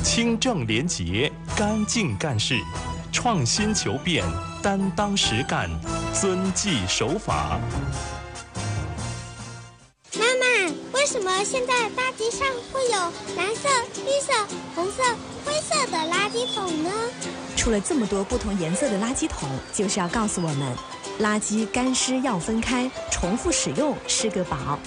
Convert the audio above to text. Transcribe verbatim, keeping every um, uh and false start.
清正廉洁，干净干事，创新求变，担当实干，遵纪守法。 妈妈，为什么现在大街上会有蓝色、绿色、红色、灰色的垃圾桶呢？ 出了这么多不同颜色的垃圾桶，就是要告诉我们，垃圾干湿要分开，重复使用是个宝。